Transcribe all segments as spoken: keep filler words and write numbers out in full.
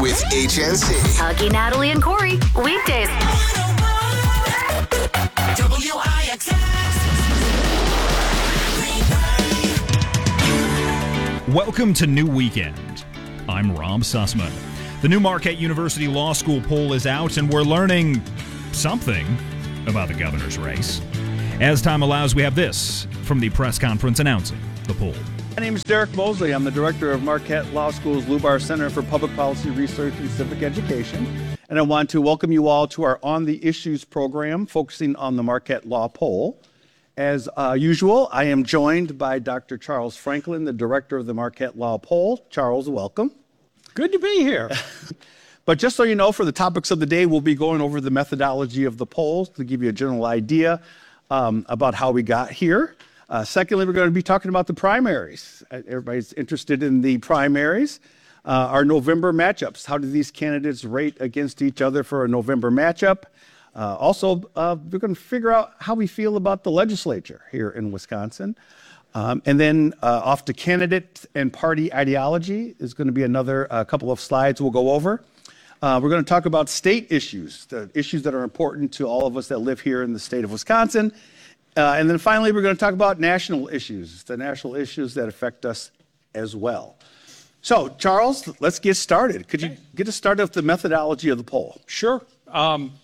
with H N C. Huggy, Natalie, and Corey. Weekdays. W I X S. Welcome to New Weekend. I'm Rob Sussman. The new Marquette University Law School poll is out, and we're learning something about the governor's race. As time allows, we have this from the press conference announcing the poll. My name is Derek Mosley. I'm the director of Marquette Law School's Lubar Center for Public Policy Research and Civic Education. And I want to welcome you all to our On the Issues program focusing on the Marquette Law Poll. As uh, usual, I am joined by Doctor Charles Franklin, the director of the Marquette Law Poll. Charles, welcome. Good to be here. But just so you know, for the topics of the day, we'll be going over the methodology of the polls to give you a general idea um, about how we got here. Uh, secondly, we're going to be talking about the primaries. Uh, everybody's interested in the primaries. Uh, our November matchups. How do these candidates rate against each other for a November matchup? Uh, also, uh, we're going to figure out how we feel about the legislature here in Wisconsin. Um, and then uh, off to candidate and party ideology is going to be another uh, couple of slides we'll go over. Uh, we're going to talk about state issues, the issues that are important to all of us that live here in the state of Wisconsin. Uh, and then finally, we're going to talk about national issues, the national issues that affect us as well. So, Charles, let's get started. Could you get us started with the methodology of the poll? Sure. Um,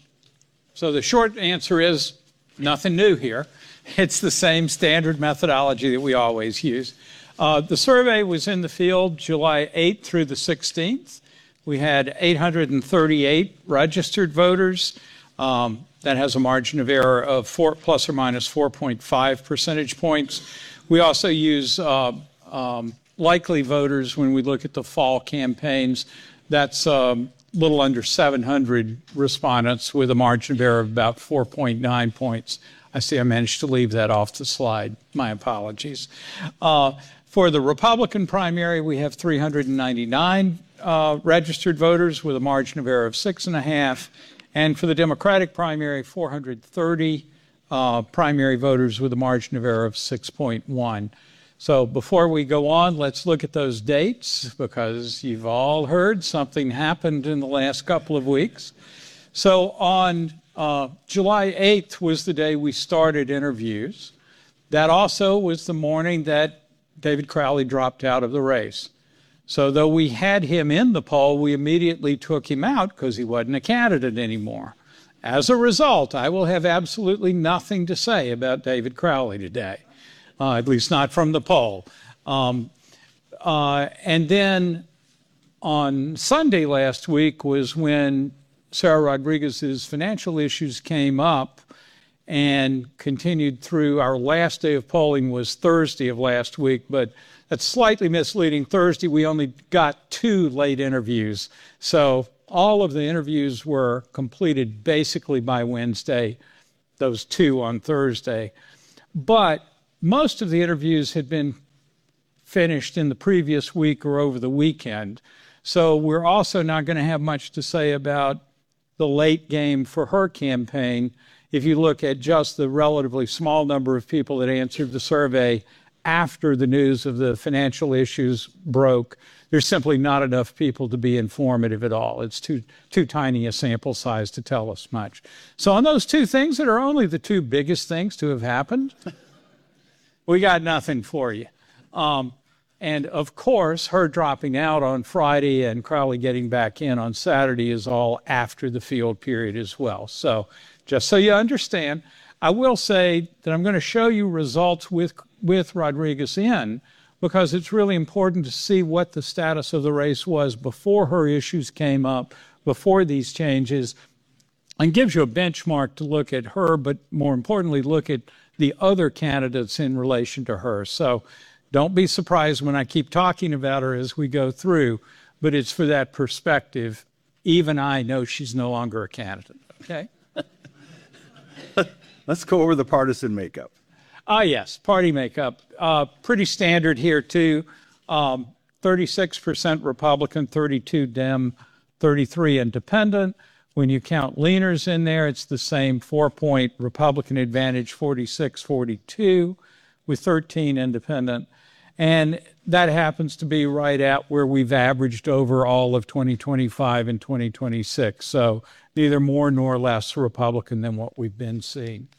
so the short answer is nothing new here. It's the same standard methodology that we always use. Uh, the survey was in the field July eighth through the sixteenth. We had eight hundred thirty-eight registered voters. Um, that has a margin of error of four, plus or minus four point five percentage points. We also use uh, um, likely voters when we look at the fall campaigns. That's a um, little under seven hundred respondents with a margin of error of about four point nine points. I see I managed to leave that off the slide. My apologies. Uh, for the Republican primary, we have three hundred ninety-nine uh, registered voters with a margin of error of six and a half. And for the Democratic primary, four hundred thirty uh, primary voters with a margin of error of six point one. So before we go on, let's look at those dates, because you've all heard something happened in the last couple of weeks. So on uh, July eighth was the day we started interviews. That also was the morning that David Crowley dropped out of the race. So though we had him in the poll, we immediately took him out because he wasn't a candidate anymore. As a result, I will have absolutely nothing to say about David Crowley today, uh, at least not from the poll. Um, uh, and then on Sunday last week was when Sarah Rodriguez's financial issues came up and continued through. Our last day of polling was Thursday of last week, but that's slightly misleading. Thursday, we only got two late interviews. So all of the interviews were completed basically by Wednesday, those two on Thursday. But most of the interviews had been finished in the previous week or over the weekend. So we're also not going to have much to say about the late game for her campaign. If you look at just the relatively small number of people that answered the survey after the news of the financial issues broke, there's simply not enough people to be informative at all. It's too too tiny a sample size to tell us much. So on those two things that are only the two biggest things to have happened, we got nothing for you. Um, and of course, her dropping out on Friday and Crowley getting back in on Saturday is all after the field period as well. So just so you understand, I will say that I'm going to show you results with with Rodriguez in, because it's really important to see what the status of the race was before her issues came up, before these changes, and gives you a benchmark to look at her, but more importantly, look at the other candidates in relation to her. So don't be surprised when I keep talking about her as we go through, but it's for that perspective. Even I know she's no longer a candidate, okay? Let's go over the partisan makeup. Ah, yes, party makeup. Uh, pretty standard here, too. Um, thirty-six percent Republican, thirty-two Dem, thirty-three Independent. When you count leaners in there, it's the same four-point Republican advantage, forty-six forty-two, with thirteen Independent. And that happens to be right at where we've averaged over all of twenty twenty-five and twenty twenty-six. So neither more nor less Republican than what we've been seeing.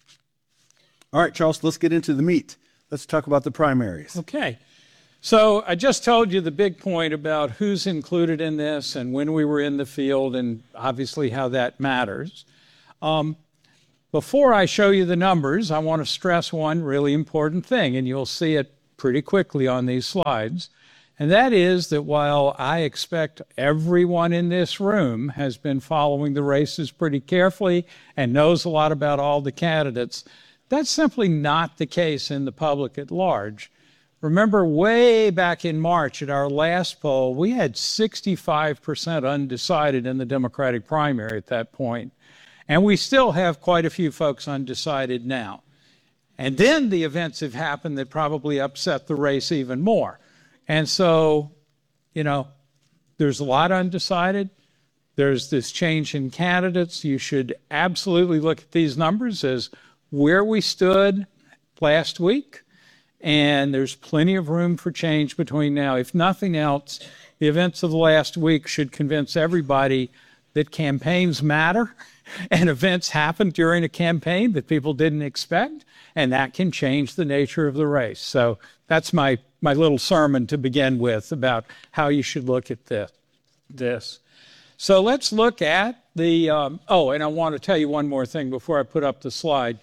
All right, Charles, let's get into the meat. Let's talk about the primaries. Okay. So I just told you the big point about who's included in this and when we were in the field and obviously how that matters. Um, before I show you the numbers, I want to stress one really important thing, and you'll see it pretty quickly on these slides. And that is that while I expect everyone in this room has been following the races pretty carefully and knows a lot about all the candidates, that's simply not the case in the public at large. Remember, way back in March at our last poll, we had sixty-five percent undecided in the Democratic primary at that point. And we still have quite a few folks undecided now. And then the events have happened that probably upset the race even more. And so, you know, there's a lot undecided. There's this change in candidates. You should absolutely look at these numbers as where we stood last week. And there's plenty of room for change between now. If nothing else, the events of the last week should convince everybody that campaigns matter and events happen during a campaign that people didn't expect, and that can change the nature of the race. So that's my, my little sermon to begin with about how you should look at this. this. So let's look at the, um, oh, and I want to tell you one more thing before I put up the slide.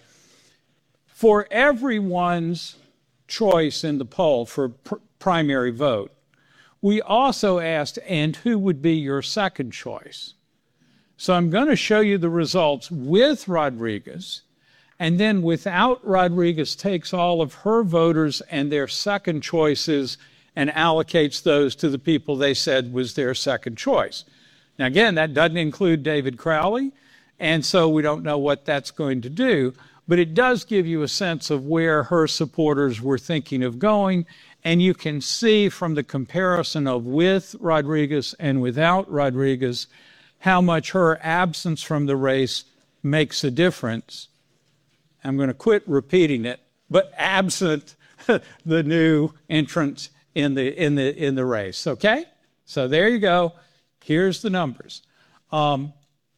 For everyone's choice in the poll for pr- primary vote, we also asked, and who would be your second choice? So I'm going to show you the results with Rodriguez, and then without Rodriguez takes all of her voters and their second choices and allocates those to the people they said was their second choice. Now again, that doesn't include David Crowley, and so we don't know what that's going to do. But it does give you a sense of where her supporters were thinking of going, and you can see from the comparison of with Rodriguez and without Rodriguez how much her absence from the race makes a difference. I'm going to quit repeating it, but absent the new entrant in the in the in the race. Okay, so there you go. Here's the numbers. Um,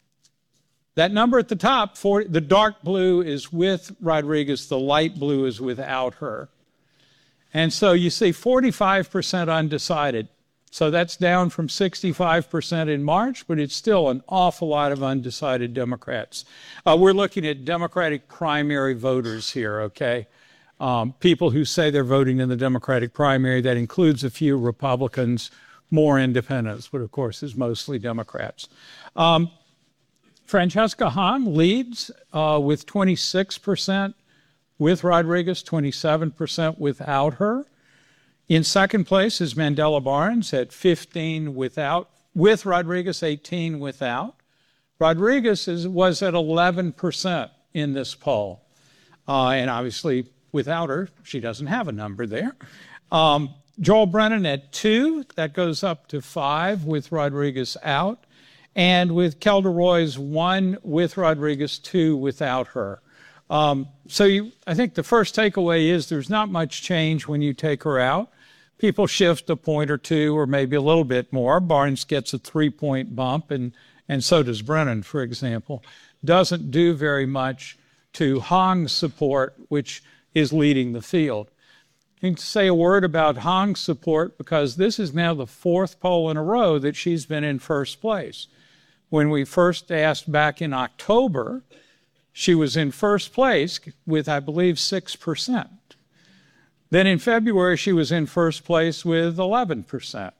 That number at the top, forty, the dark blue is with Rodriguez, the light blue is without her. And so you see forty-five percent undecided. So that's down from sixty-five percent in March, but it's still an awful lot of undecided Democrats. Uh, we're looking at Democratic primary voters here, okay? Um, people who say they're voting in the Democratic primary. That includes a few Republicans, more independents, but of course is mostly Democrats. Um, Francesca Hahn leads uh, with twenty-six percent with Rodriguez, twenty-seven percent without her. In second place is Mandela Barnes at fifteen without, with Rodriguez, eighteen without. Rodriguez is, was at eleven percent in this poll. Uh, and obviously without her, she doesn't have a number there. Um, Joel Brennan at two, that goes up to five with Rodriguez out. And with Kelda Roys, one with Rodriguez, two without her. Um, so you, I think the first takeaway is there's not much change when you take her out. People shift a point or two or maybe a little bit more. Barnes gets a three-point bump, and, and so does Brennan, for example. Doesn't do very much to Hong's support, which is leading the field. I need to say a word about Hong's support because this is now the fourth poll in a row that she's been in first place. When we first asked back in October, she was in first place with, I believe, six percent. Then in February, she was in first place with eleven percent.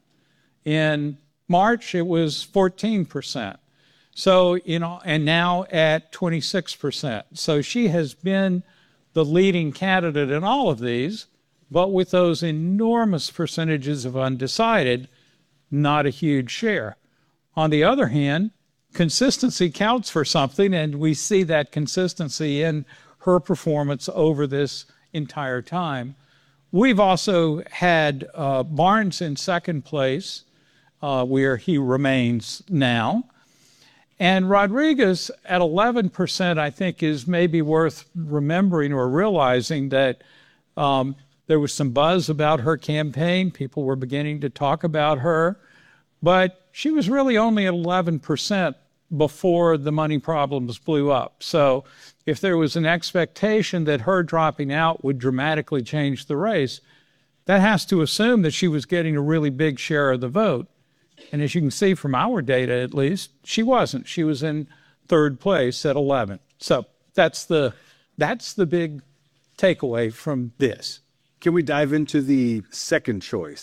In March, it was fourteen percent. So, you know, and now at twenty-six percent. So she has been the leading candidate in all of these, but with those enormous percentages of undecided, not a huge share. On the other hand, consistency counts for something, and we see that consistency in her performance over this entire time. We've also had uh, Barnes in second place, uh, where he remains now. And Rodriguez at eleven percent, I think, is maybe worth remembering or realizing that um, There was some buzz about her campaign. People were beginning to talk about her. But she was really only at eleven percent before the money problems blew up. So if there was an expectation that her dropping out would dramatically change the race, that has to assume that she was getting a really big share of the vote. And as you can see from our data, at least, she wasn't. She was in third place at eleven. So that's the, that's the big takeaway from this. Can we dive into the second choice?